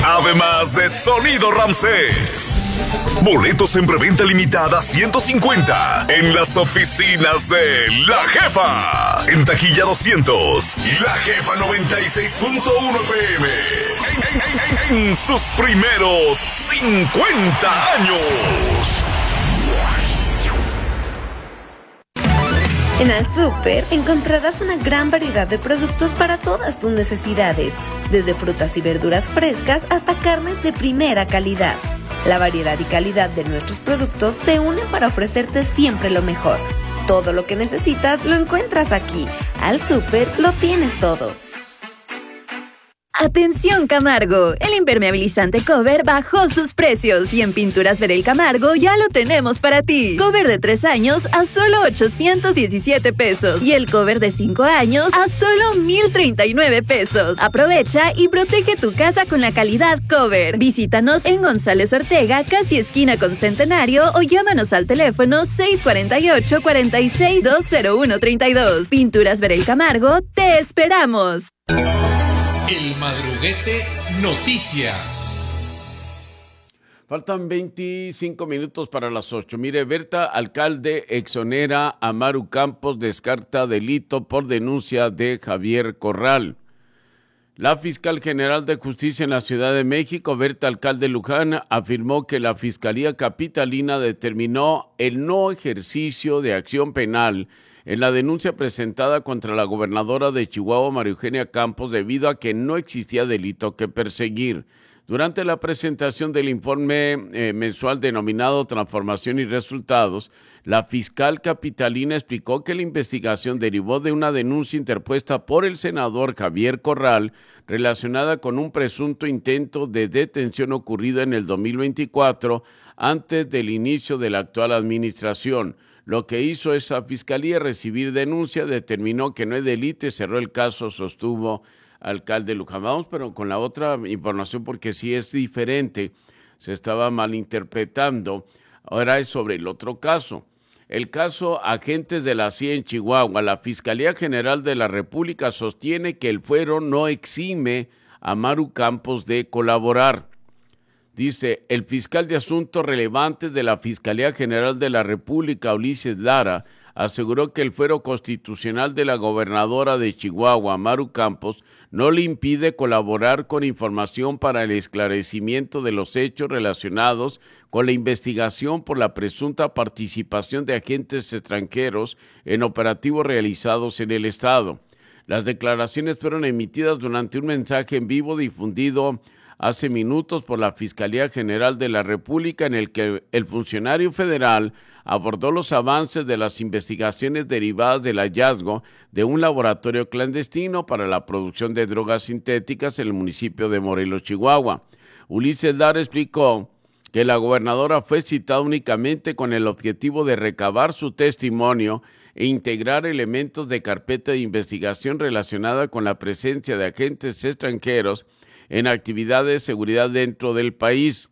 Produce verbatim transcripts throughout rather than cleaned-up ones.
Además de Sonido Ramsés. Boletos en preventa limitada ciento cincuenta en las oficinas de La Jefa. En taquilla doscientos. La Jefa noventa y seis punto uno F M. En, en, en, en sus primeros cincuenta años. En Al Súper encontrarás una gran variedad de productos para todas tus necesidades, desde frutas y verduras frescas hasta carnes de primera calidad. La variedad y calidad de nuestros productos se unen para ofrecerte siempre lo mejor. Todo lo que necesitas lo encuentras aquí. Al Súper lo tienes todo. ¡Atención, Camargo! El impermeabilizante Cover bajó sus precios y en Pinturas Verel Camargo ya lo tenemos para ti. Cover de tres años a solo ochocientos diecisiete pesos y el cover de cinco años a solo mil treinta y nueve pesos. Aprovecha y protege tu casa con la calidad Cover. Visítanos en González Ortega, casi esquina con Centenario, o llámanos al teléfono seis cuatro ocho, cuatro seis, dos cero uno tres dos. Pinturas Verel Camargo, te esperamos. El Madruguete Noticias. Faltan veinticinco minutos para las ocho. Mire, Berta Alcalde exonera a Maru Campos, descarta delito por denuncia de Javier Corral. La fiscal general de justicia en la Ciudad de México, Berta Alcalde Luján, afirmó que la Fiscalía Capitalina determinó el no ejercicio de acción penal en la denuncia presentada contra la gobernadora de Chihuahua, María Eugenia Campos, debido a que no existía delito que perseguir. Durante la presentación del informe eh, mensual denominado Transformación y Resultados, la fiscal capitalina explicó que la investigación derivó de una denuncia interpuesta por el senador Javier Corral relacionada con un presunto intento de detención ocurrido en el dos mil veinticuatro antes del inicio de la actual administración. Lo que hizo esa fiscalía recibir denuncia, determinó que no hay delito y cerró el caso, sostuvo alcalde Luján. Vamos, pero con la otra información, porque sí es diferente, se estaba malinterpretando. Ahora es sobre el otro caso. El caso agentes de la C I A en Chihuahua. La Fiscalía General de la República sostiene que el fuero no exime a Maru Campos de colaborar. Dice, el fiscal de Asuntos Relevantes de la Fiscalía General de la República, Ulises Lara, aseguró que el fuero constitucional de la gobernadora de Chihuahua, Maru Campos, no le impide colaborar con información para el esclarecimiento de los hechos relacionados con la investigación por la presunta participación de agentes extranjeros en operativos realizados en el Estado. Las declaraciones fueron emitidas durante un mensaje en vivo difundido hace minutos por la Fiscalía General de la República, en el que el funcionario federal abordó los avances de las investigaciones derivadas del hallazgo de un laboratorio clandestino para la producción de drogas sintéticas en el municipio de Morelos, Chihuahua. Ulises Lara explicó que la gobernadora fue citada únicamente con el objetivo de recabar su testimonio e integrar elementos de carpeta de investigación relacionada con la presencia de agentes extranjeros en actividades de seguridad dentro del país.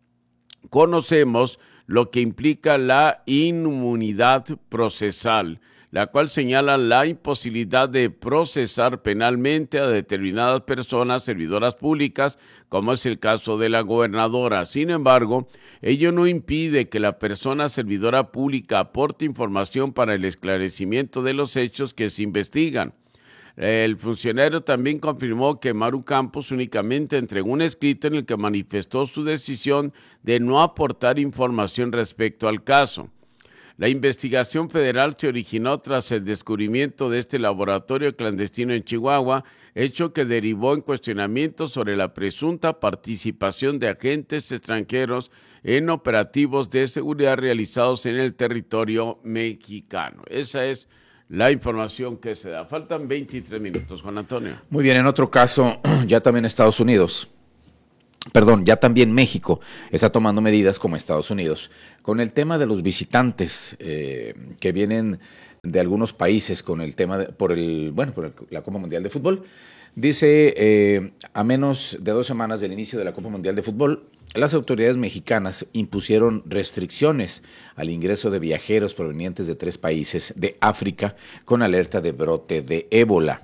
Conocemos lo que implica la inmunidad procesal, la cual señala la imposibilidad de procesar penalmente a determinadas personas servidoras públicas, como es el caso de la gobernadora. Sin embargo, ello no impide que la persona servidora pública aporte información para el esclarecimiento de los hechos que se investigan. El funcionario también confirmó que Maru Campos únicamente entregó un escrito en el que manifestó su decisión de no aportar información respecto al caso. La investigación federal se originó tras el descubrimiento de este laboratorio clandestino en Chihuahua, hecho que derivó en cuestionamientos sobre la presunta participación de agentes extranjeros en operativos de seguridad realizados en el territorio mexicano. Esa es la información que se da. Faltan veintitrés minutos, Juan Antonio. Muy bien, en otro caso, ya también Estados Unidos, perdón, ya también México está tomando medidas como Estados Unidos con el tema de los visitantes eh, que vienen de algunos países con el tema de, por el bueno por el, la Copa Mundial de Fútbol. Dice, eh, a menos de dos semanas del inicio de la Copa Mundial de Fútbol, las autoridades mexicanas impusieron restricciones al ingreso de viajeros provenientes de tres países de África con alerta de brote de ébola.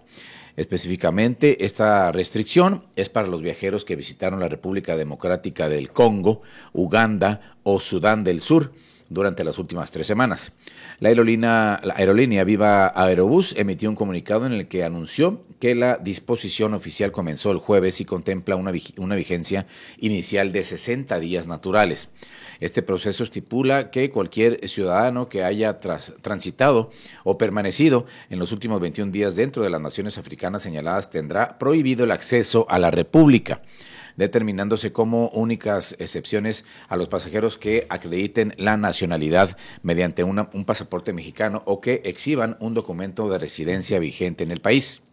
Específicamente, esta restricción es para los viajeros que visitaron la República Democrática del Congo, Uganda o Sudán del Sur durante las últimas tres semanas. La aerolínea, la aerolínea Viva Aerobús emitió un comunicado en el que anunció que la disposición oficial comenzó el jueves y contempla una, una vigencia inicial de sesenta días naturales. Este proceso estipula que cualquier ciudadano que haya tras, transitado o permanecido en los últimos veintiún días dentro de las naciones africanas señaladas tendrá prohibido el acceso a la República, determinándose como únicas excepciones a los pasajeros que acrediten la nacionalidad mediante una, un pasaporte mexicano o que exhiban un documento de residencia vigente en el país.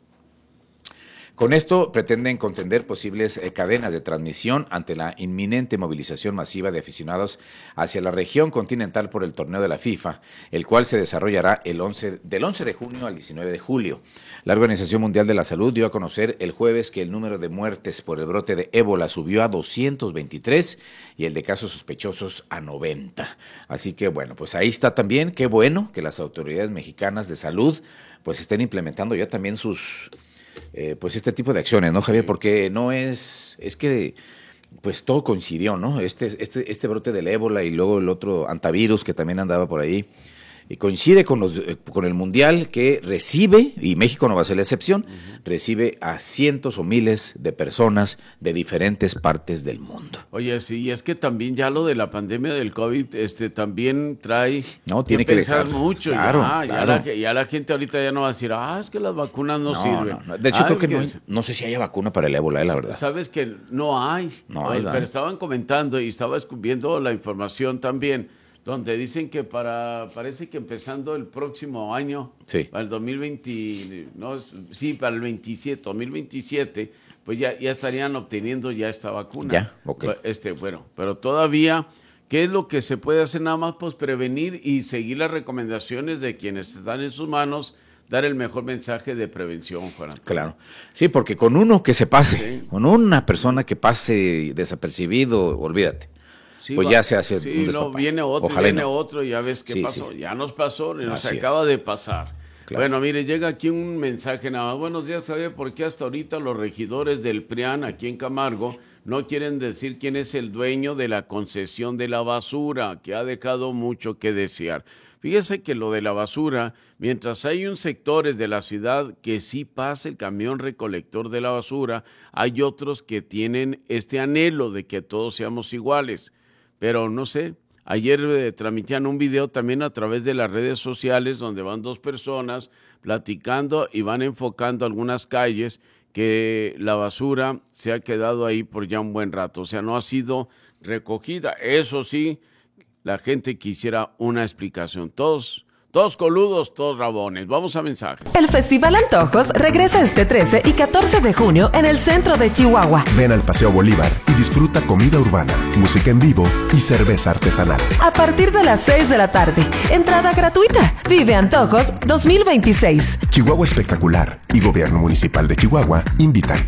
Con esto pretenden contender posibles eh, cadenas de transmisión ante la inminente movilización masiva de aficionados hacia la región continental por el torneo de la FIFA, el cual se desarrollará el once, del once de junio al diecinueve de julio. La Organización Mundial de la Salud dio a conocer el jueves que el número de muertes por el brote de ébola subió a doscientos veintitrés y el de casos sospechosos a noventa. Así que bueno, pues ahí está también, qué bueno que las autoridades mexicanas de salud pues estén implementando ya también sus... Eh, pues este tipo de acciones, ¿no, Javier? Porque no es, es que pues todo coincidió, ¿no? Este, este, este brote del ébola y luego el otro antivirus que también andaba por ahí, y coincide con los con el Mundial que recibe, y México no va a ser la excepción, uh-huh. recibe a cientos o miles de personas de diferentes partes del mundo. Oye, sí, y es que también ya lo de la pandemia del COVID este, también trae no, tiene que, que pensar dejar. mucho. Claro, ya, claro. Ya, la, ya la gente ahorita ya no va a decir, ah, es que las vacunas no, no sirven. No, no. De hecho, Ay, creo que que no, hay, no sé si haya vacuna para el ébola, eh, la verdad. Sabes que no hay, no hay pero ¿verdad? Estaban comentando y estaba viendo la información también, donde dicen que para, parece que empezando el próximo año, sí. para el dos mil veinte, no, sí, para el veintisiete, dos mil veintisiete, pues ya, ya estarían obteniendo ya esta vacuna. Ya, ok. Este, bueno, pero todavía, ¿qué es lo que se puede hacer? Nada más, pues prevenir y seguir las recomendaciones de quienes están en sus manos, dar el mejor mensaje de prevención, Juan Antonio. Claro, sí, porque con uno que se pase, sí. con una persona que pase desapercibido, olvídate. Sí, pues va, ya se hace sí, un no, viene otro, Ojalá viene no. otro, ya ves qué sí, pasó, sí. ya nos pasó, nos Así acaba es. de pasar. Claro. Bueno, mire, llega aquí un mensaje nada más. Buenos días, Javier, ¿por qué hasta ahorita los regidores del P R I A N aquí en Camargo no quieren decir quién es el dueño de la concesión de la basura, que ha dejado mucho que desear? Fíjese que lo de la basura, mientras hay un sectores de la ciudad que sí pasa el camión recolector de la basura, hay otros que tienen este anhelo de que todos seamos iguales. Pero no sé, ayer eh, transmitían un video también a través de las redes sociales donde van dos personas platicando y van enfocando algunas calles que la basura se ha quedado ahí por ya un buen rato, o sea, no ha sido recogida. Eso sí, la gente quisiera una explicación. Todos, todos coludos, todos rabones. Vamos a mensajes. El Festival Antojos regresa este trece y catorce de junio en el centro de Chihuahua. Ven al Paseo Bolívar y disfruta comida urbana, música en vivo y cerveza artesanal. A partir de las seis de la tarde, entrada gratuita. Vive Antojos dos mil veintiséis. Chihuahua Espectacular y Gobierno Municipal de Chihuahua invitan.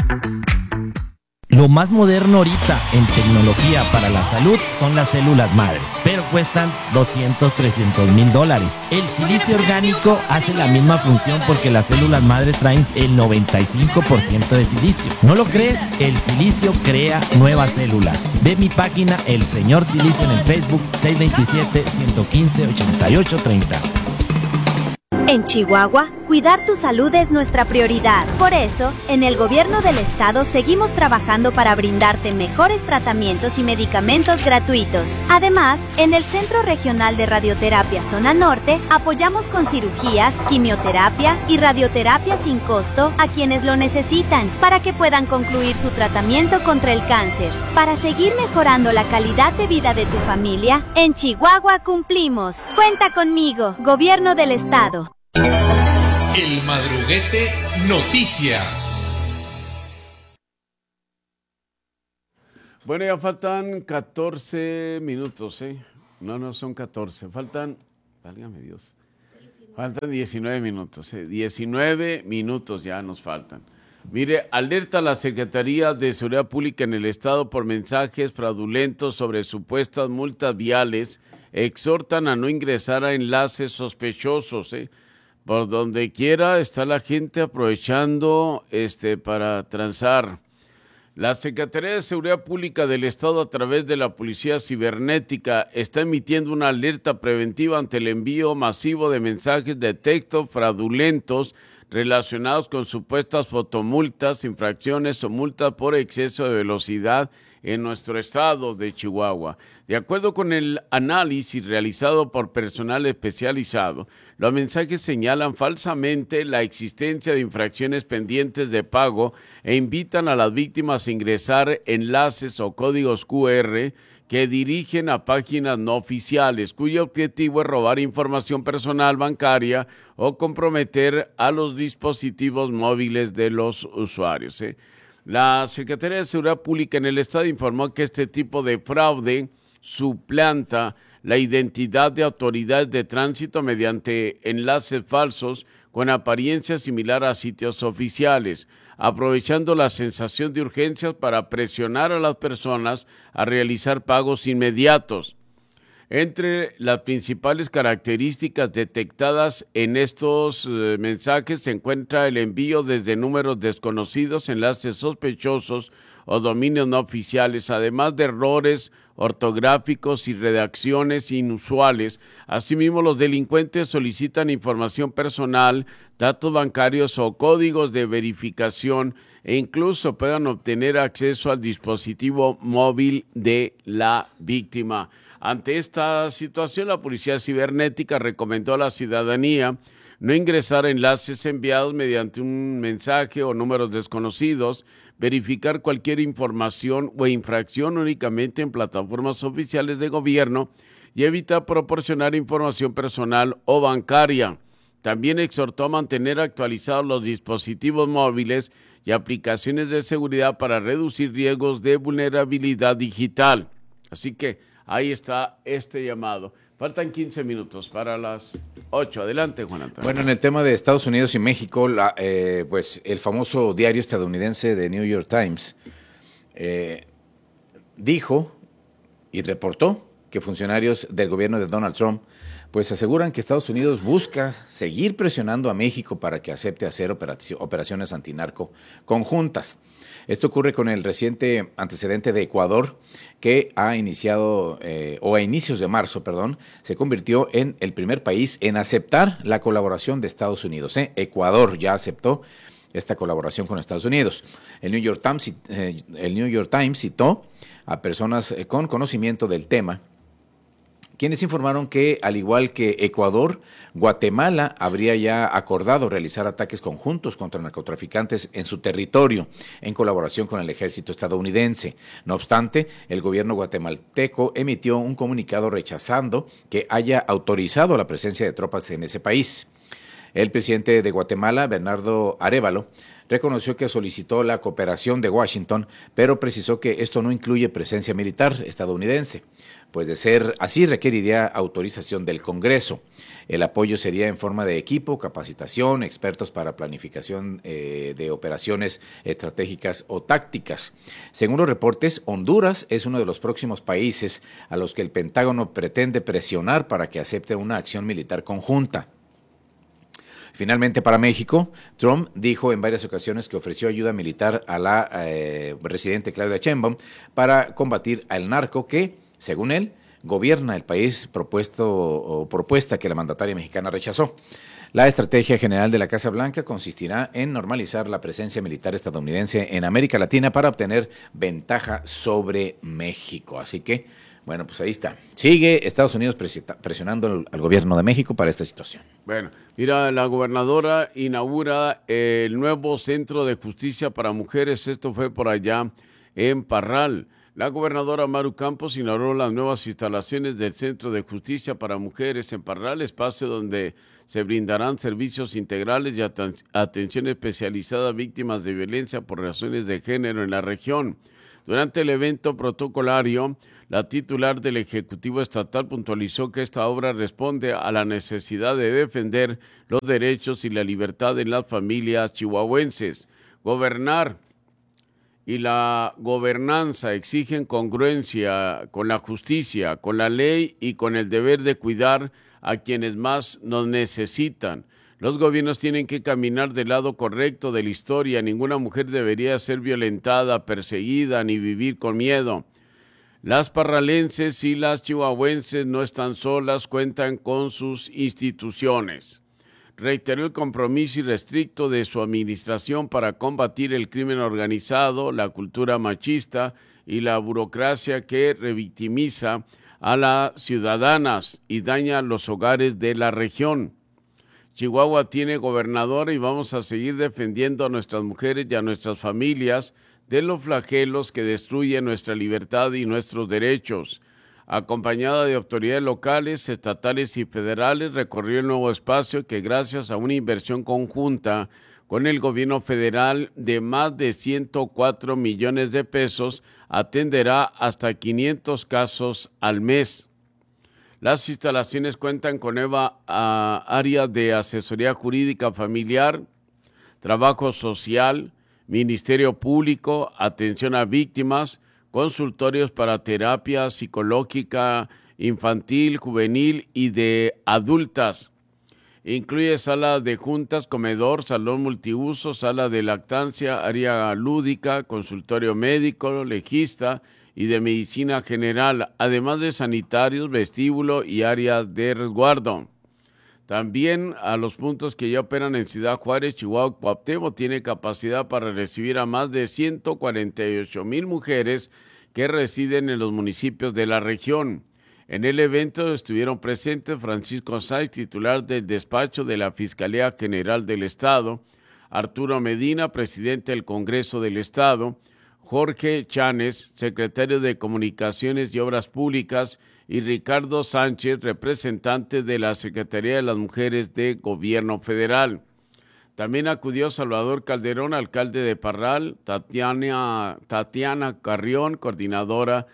Lo más moderno ahorita en tecnología para la salud son las células madre, pero cuestan doscientos, trescientos mil dólares. El silicio orgánico hace la misma función porque las células madre traen el noventa y cinco por ciento de silicio. ¿No lo crees? El silicio crea nuevas células. Ve mi página El Señor Silicio en el Facebook, seis dos siete, uno cinco, ocho ocho tres cero. En Chihuahua, cuidar tu salud es nuestra prioridad. Por eso, en el gobierno del estado seguimos trabajando para brindarte mejores tratamientos y medicamentos gratuitos. Además, en el Centro Regional de Radioterapia Zona Norte, apoyamos con cirugías, quimioterapia y radioterapia sin costo a quienes lo necesitan, para que puedan concluir su tratamiento contra el cáncer. Para seguir mejorando la calidad de vida de tu familia, en Chihuahua cumplimos. Cuenta conmigo, Gobierno del Estado. El Madruguete Noticias. Bueno, ya faltan catorce minutos, ¿eh? No, no son catorce, faltan, válgame Dios, faltan diecinueve minutos, ¿eh? diecinueve minutos ya nos faltan. Mire, alerta a la Secretaría de Seguridad Pública en el Estado por mensajes fraudulentos sobre supuestas multas viales. Exhortan a no ingresar a enlaces sospechosos, ¿eh? Por donde quiera está la gente aprovechando este para transar. La Secretaría de Seguridad Pública del Estado, a través de la Policía Cibernética, está emitiendo una alerta preventiva ante el envío masivo de mensajes de texto fraudulentos relacionados con supuestas fotomultas, infracciones o multas por exceso de velocidad en nuestro estado de Chihuahua. De acuerdo con el análisis realizado por personal especializado, los mensajes señalan falsamente la existencia de infracciones pendientes de pago e invitan a las víctimas a ingresar enlaces o códigos cu erre que dirigen a páginas no oficiales, cuyo objetivo es robar información personal bancaria o comprometer a los dispositivos móviles de los usuarios, ¿eh? La Secretaría de Seguridad Pública en el Estado informó que este tipo de fraude suplanta la identidad de autoridades de tránsito mediante enlaces falsos con apariencia similar a sitios oficiales, aprovechando la sensación de urgencia para presionar a las personas a realizar pagos inmediatos. Entre las principales características detectadas en estos eh, mensajes se encuentra el envío desde números desconocidos, enlaces sospechosos o dominios no oficiales, además de errores ortográficos y redacciones inusuales. Asimismo, los delincuentes solicitan información personal, datos bancarios o códigos de verificación e incluso puedan obtener acceso al dispositivo móvil de la víctima. Ante esta situación, la Policía Cibernética recomendó a la ciudadanía no ingresar a enlaces enviados mediante un mensaje o números desconocidos, verificar cualquier información o infracción únicamente en plataformas oficiales de gobierno y evitar proporcionar información personal o bancaria. También exhortó a mantener actualizados los dispositivos móviles y aplicaciones de seguridad para reducir riesgos de vulnerabilidad digital. Así que ahí está este llamado. Faltan quince minutos para las ocho. Adelante, Juan Antonio. Bueno, en el tema de Estados Unidos y México, la, eh, pues el famoso diario estadounidense The New York Times eh, dijo y reportó que funcionarios del gobierno de Donald Trump pues aseguran que Estados Unidos busca seguir presionando a México para que acepte hacer operaciones antinarco conjuntas. Esto ocurre con el reciente antecedente de Ecuador, que ha iniciado, eh, o a inicios de marzo, perdón, se convirtió en el primer país en aceptar la colaboración de Estados Unidos. ¿eh? Ecuador ya aceptó esta colaboración con Estados Unidos. El New York Times, eh, el New York Times citó a personas eh, con conocimiento del tema, quienes informaron que, al igual que Ecuador, Guatemala habría ya acordado realizar ataques conjuntos contra narcotraficantes en su territorio, en colaboración con el ejército estadounidense. No obstante, el gobierno guatemalteco emitió un comunicado rechazando que haya autorizado la presencia de tropas en ese país. El presidente de Guatemala, Bernardo Arévalo, reconoció que solicitó la cooperación de Washington, pero precisó que esto no incluye presencia militar estadounidense, pues de ser así requeriría autorización del Congreso. El apoyo sería en forma de equipo, capacitación, expertos para planificación eh, de operaciones estratégicas o tácticas. Según los reportes, Honduras es uno de los próximos países a los que el Pentágono pretende presionar para que acepte una acción militar conjunta. Finalmente, para México, Trump dijo en varias ocasiones que ofreció ayuda militar a la eh, presidente Claudia Sheinbaum para combatir al narco que, según él, gobierna el país propuesto o propuesta que la mandataria mexicana rechazó. La estrategia general de la Casa Blanca consistirá en normalizar la presencia militar estadounidense en América Latina para obtener ventaja sobre México. Así que, bueno, pues ahí está. Sigue Estados Unidos presionando al, al gobierno de México para esta situación. Bueno, mira, la gobernadora inaugura el nuevo Centro de Justicia para Mujeres. Esto fue por allá en Parral. La gobernadora Maru Campos inauguró las nuevas instalaciones del Centro de Justicia para Mujeres en Parral, espacio donde se brindarán servicios integrales y aten- atención especializada a víctimas de violencia por razones de género en la región. Durante el evento protocolario, la titular del Ejecutivo Estatal puntualizó que esta obra responde a la necesidad de defender los derechos y la libertad de las familias chihuahuenses. Gobernar y la gobernanza exigen congruencia con la justicia, con la ley y con el deber de cuidar a quienes más nos necesitan. Los gobiernos tienen que caminar del lado correcto de la historia. Ninguna mujer debería ser violentada, perseguida, ni vivir con miedo. Las parralenses y las chihuahuenses no están solas, cuentan con sus instituciones. Reiteró el compromiso irrestricto de su administración para combatir el crimen organizado, la cultura machista y la burocracia que revictimiza a las ciudadanas y daña los hogares de la región. Chihuahua tiene gobernador y vamos a seguir defendiendo a nuestras mujeres y a nuestras familias de los flagelos que destruyen nuestra libertad y nuestros derechos. Acompañada de autoridades locales, estatales y federales, recorrió el nuevo espacio que gracias a una inversión conjunta con el gobierno federal de más de ciento cuatro millones de pesos, atenderá hasta quinientos casos al mes. Las instalaciones cuentan con nueva uh, área de asesoría jurídica familiar, trabajo social, Ministerio Público, atención a víctimas, consultorios para terapia psicológica infantil, juvenil y de adultas. Incluye sala de juntas, comedor, salón multiuso, sala de lactancia, área lúdica, consultorio médico, legista y de medicina general, además de sanitarios, vestíbulo y áreas de resguardo. También a los puntos que ya operan en Ciudad Juárez, Chihuahua, Cuauhtémoc tiene capacidad para recibir a más de ciento cuarenta y ocho mil mujeres que residen en los municipios de la región. En el evento estuvieron presentes Francisco Sáenz, titular del despacho de la Fiscalía General del Estado, Arturo Medina, presidente del Congreso del Estado, Jorge Chanes, secretario de Comunicaciones y Obras Públicas, y Ricardo Sánchez, representante de la Secretaría de las Mujeres de Gobierno Federal. También acudió Salvador Calderón, alcalde de Parral, Tatiana, Tatiana Carrión, coordinadora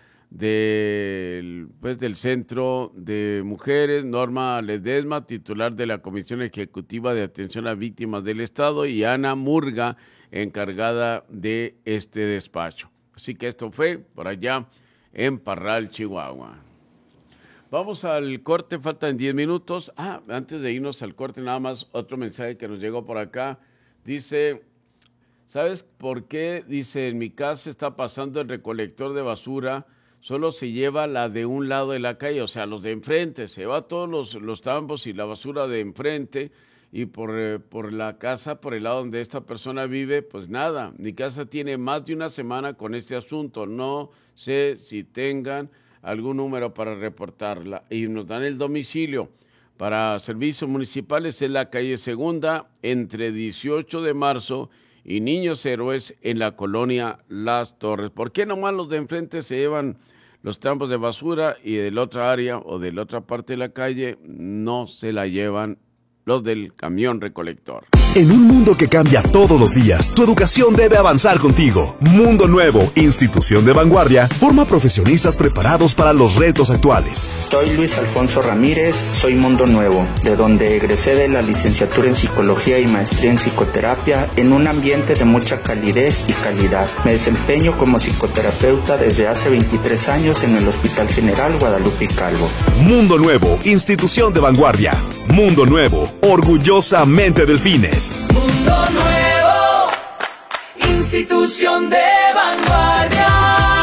del, pues, del Centro de Mujeres, Norma Ledesma, titular de la Comisión Ejecutiva de Atención a Víctimas del Estado, y Ana Murga, encargada de este despacho. Así que esto fue por allá en Parral, Chihuahua. Vamos al corte, faltan diez minutos. Ah, antes de irnos al corte, nada más otro mensaje que nos llegó por acá. Dice, ¿sabes por qué? Dice, en mi casa está pasando el recolector de basura, solo se lleva la de un lado de la calle, o sea, los de enfrente, se va todos los, los tambos y la basura de enfrente, y por, eh, por la casa, por el lado donde esta persona vive, pues nada, mi casa tiene más de una semana con este asunto, no sé si tengan algún número para reportarla, y nos dan el domicilio para servicios municipales en la calle Segunda, entre dieciocho de marzo y Niños Héroes en la colonia Las Torres. ¿Por qué nomás los de enfrente se llevan los tambos de basura y de la otra área o de la otra parte de la calle no se la llevan los del camión recolector? En un mundo que cambia todos los días, tu educación debe avanzar contigo. Mundo Nuevo, institución de vanguardia, forma profesionistas preparados para los retos actuales. Soy Luis Alfonso Ramírez, soy Mundo Nuevo, de donde egresé de la licenciatura en Psicología y maestría en Psicoterapia en un ambiente de mucha calidez y calidad. Me desempeño como psicoterapeuta desde hace veintitrés años en el Hospital General Guadalupe Calvo. Mundo Nuevo, institución de vanguardia. Mundo Nuevo, orgullosamente Delfines. Mundo Nuevo, institución de vanguardia.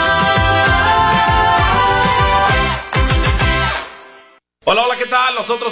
Hola, hola, ¿qué tal? Nosotros